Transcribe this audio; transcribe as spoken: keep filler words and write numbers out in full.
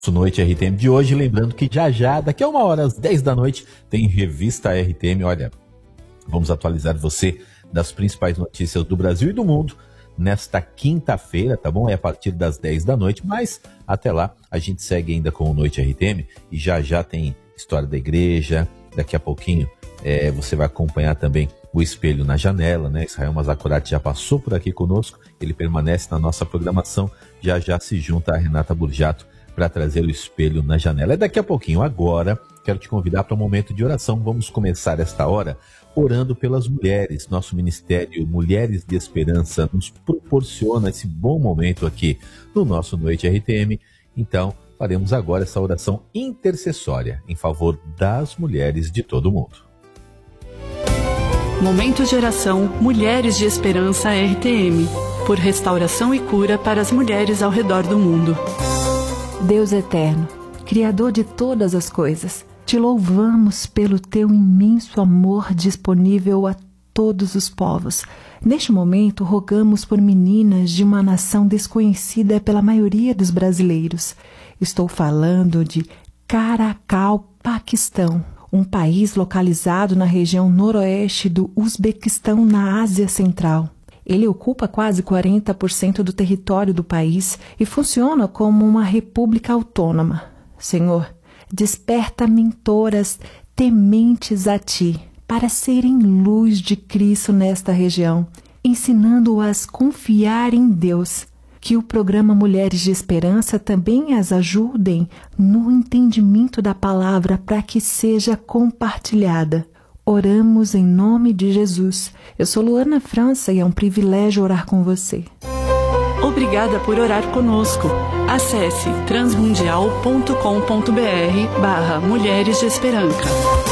Noite R T M de hoje, lembrando que já já, daqui a uma hora, às dez da noite, tem Revista R T M. Olha, vamos atualizar você das principais notícias do Brasil e do mundo nesta quinta-feira, tá bom? É a partir das dez da noite, mas até lá a gente segue ainda com o Noite R T M e já já tem História da Igreja. Daqui a pouquinho é, você vai acompanhar também o Espelho na Janela, né? Israel Mazakorati já passou por aqui conosco, ele permanece na nossa programação, já já se junta a Renata Burjato para trazer o Espelho na Janela. É daqui a pouquinho. Agora, quero te convidar para um momento de oração. Vamos começar esta hora orando pelas mulheres. Nosso Ministério Mulheres de Esperança nos proporciona esse bom momento aqui no nosso Noite R T M. Então, faremos agora essa oração intercessória em favor das mulheres de todo o mundo. Momento de oração Mulheres de Esperança R T M, por restauração e cura para as mulheres ao redor do mundo. Deus eterno, Criador de todas as coisas, te louvamos pelo teu imenso amor disponível a todos os povos. Neste momento, rogamos por meninas de uma nação desconhecida pela maioria dos brasileiros. Estou falando de Caracal, Paquistão, um país localizado na região noroeste do Uzbequistão, na Ásia Central. Ele ocupa quase quarenta por cento do território do país e funciona como uma república autônoma. Senhor, desperta mentoras tementes a Ti, para serem luz de Cristo nesta região, ensinando-as a confiar em Deus. Que o programa Mulheres de Esperança também as ajudem no entendimento da palavra para que seja compartilhada. Oramos em nome de Jesus. Eu sou Luana França e é um privilégio orar com você. Obrigada por orar conosco. Acesse transmundial ponto com ponto br barra Mulheres de Esperança.